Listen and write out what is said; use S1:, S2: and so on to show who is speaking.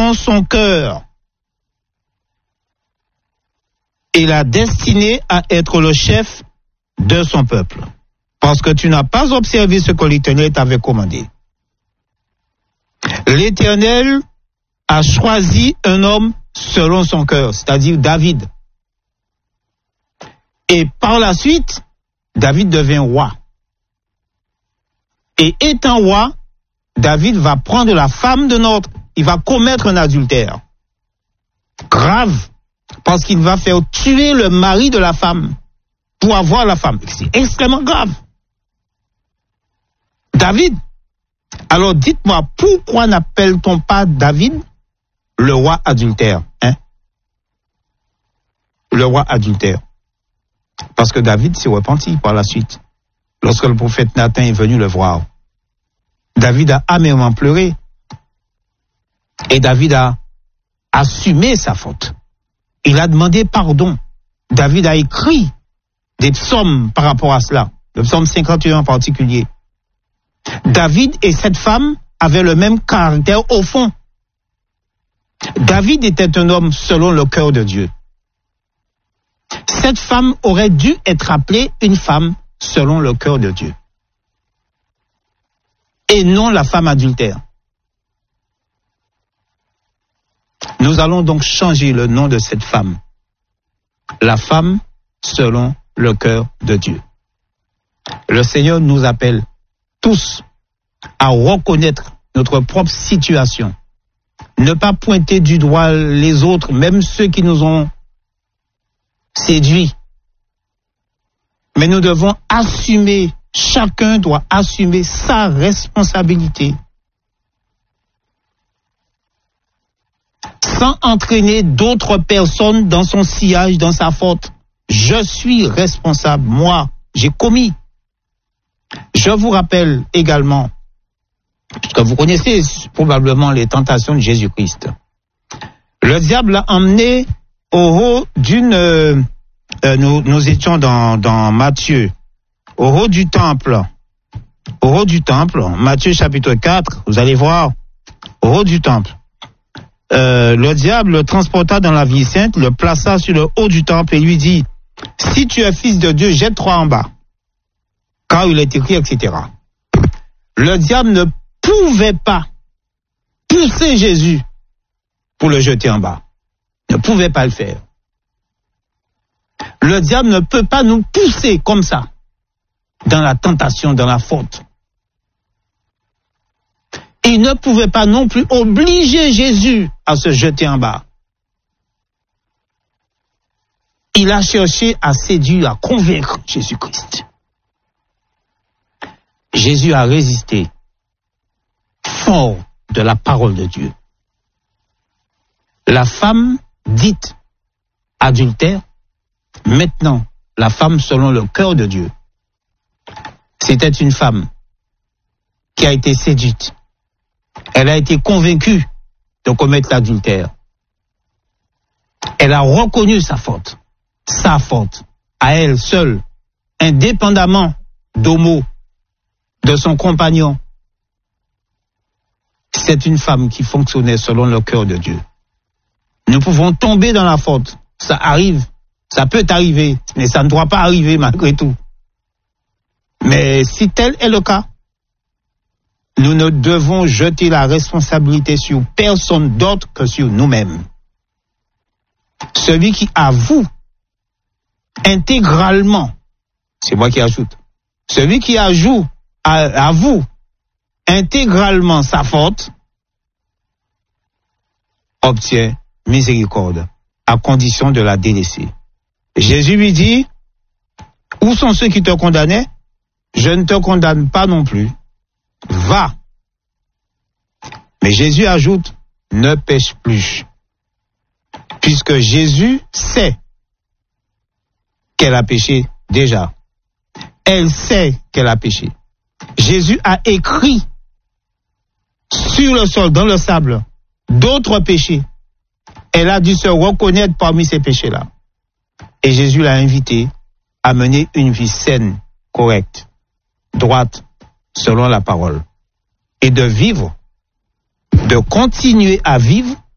S1: selon son cœur et l'a destiné à être le chef de son peuple. Parce que tu n'as pas observé ce que l'Éternel t'avait commandé. L'Éternel a choisi un homme selon son cœur, c'est-à-dire David. Et par la suite, David devient roi. Et étant roi, David va prendre la femme d'un autre. Il va commettre un adultère. Grave. Parce qu'il va faire tuer le mari de la femme pour avoir la femme. C'est extrêmement grave. David. Alors dites-moi, pourquoi n'appelle-t-on pas David le roi adultère, hein? Le roi adultère. Parce que David s'est repenti par la suite. Lorsque le prophète Nathan est venu le voir, David a amèrement pleuré. Et David a assumé sa faute. Il a demandé pardon. David a écrit des psaumes par rapport à cela. Le psaume 51 en particulier. David et cette femme avaient le même caractère au fond. David était un homme selon le cœur de Dieu. Cette femme aurait dû être appelée une femme selon le cœur de Dieu. Et non la femme adultère. Nous allons donc changer le nom de cette femme. La femme selon le cœur de Dieu. Le Seigneur nous appelle tous à reconnaître notre propre situation. Ne pas pointer du doigt les autres, même ceux qui nous ont séduits. Mais nous devons assumer, chacun doit assumer sa responsabilité. Sans entraîner d'autres personnes dans son sillage, dans sa faute. Je suis responsable, moi, j'ai commis. Je vous rappelle également, que vous connaissez probablement les tentations de Jésus-Christ. Le diable l'a emmené au haut d'une... nous étions dans Matthieu, au haut du temple. Au haut du temple, Matthieu chapitre 4, vous allez voir, au haut du temple. Le diable le transporta dans la ville sainte, le plaça sur le haut du temple et lui dit, si tu es fils de Dieu, jette-toi en bas. Car il est écrit, etc. Le diable ne pouvait pas pousser Jésus pour le jeter en bas. Ne pouvait pas le faire. Le diable ne peut pas nous pousser comme ça dans la tentation, dans la faute. Il ne pouvait pas non plus obliger Jésus à se jeter en bas. Il a cherché à séduire, à convaincre Jésus-Christ. Jésus a résisté fort de la parole de Dieu. La femme dite adultère, maintenant, la femme selon le cœur de Dieu, c'était une femme qui a été séduite. Elle a été convaincue de commettre l'adultère. Elle a reconnu sa faute, à elle seule, indépendamment d'Homo, de son compagnon. C'est une femme qui fonctionnait selon le cœur de Dieu. Nous pouvons tomber dans la faute, ça arrive, ça peut arriver, mais ça ne doit pas arriver malgré tout. Mais si tel est le cas, nous ne devons jeter la responsabilité sur personne d'autre que sur nous-mêmes. Celui qui avoue intégralement, c'est moi qui ajoute, celui qui avoue intégralement sa faute, obtient miséricorde, à condition de la délaisser. Jésus lui dit, où sont ceux qui te condamnaient? Je ne te condamne pas non plus. Va. Mais Jésus ajoute, ne pêche plus. Puisque Jésus sait qu'elle a péché déjà. Elle sait qu'elle a péché. Jésus a écrit sur le sol, dans le sable, d'autres péchés. Elle a dû se reconnaître parmi ces péchés-là. Et Jésus l'a invitée à mener une vie saine, correcte, droite, selon la parole. Et de vivre, de continuer à vivre